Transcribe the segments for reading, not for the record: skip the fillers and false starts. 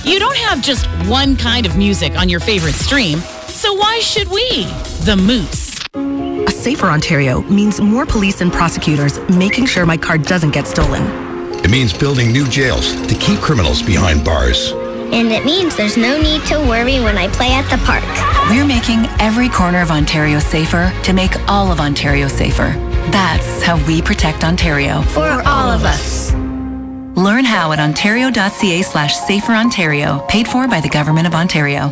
You don't have just one kind of music on your favorite stream, so why should we? The Moose. A safer Ontario means more police and prosecutors making sure my car doesn't get stolen. It means building new jails to keep criminals behind bars. And it means there's no need to worry when I play at the park. We're making every corner of Ontario safer to make all of Ontario safer. That's how we protect Ontario. For all of us. Learn how at ontario.ca/saferontario, paid for by the Government of Ontario.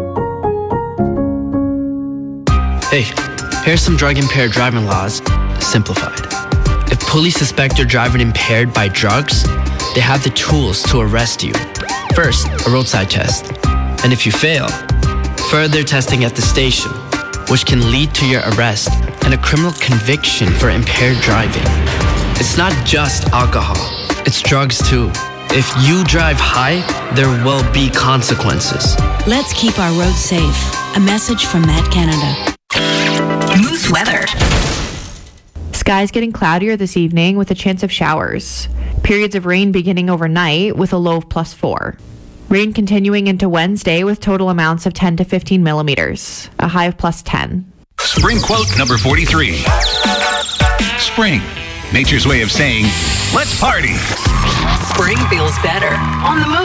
Hey, here's some drug-impaired driving laws, simplified. If police suspect you're driving impaired by drugs, they have the tools to arrest you. First, a roadside test. And if you fail, further testing at the station, which can lead to your arrest and a criminal conviction for impaired driving. It's not just alcohol, it's drugs too. If you drive high, there will be consequences. Let's keep our roads safe. A message from Met Canada. Moose weather. Skies getting cloudier this evening with a chance of showers. Periods of rain beginning overnight with a low of +4. Rain continuing into Wednesday with total amounts of 10 to 15 millimeters. A high of +10. Spring quote number 43. Spring. Nature's way of saying, let's party. Spring feels better on the Moose.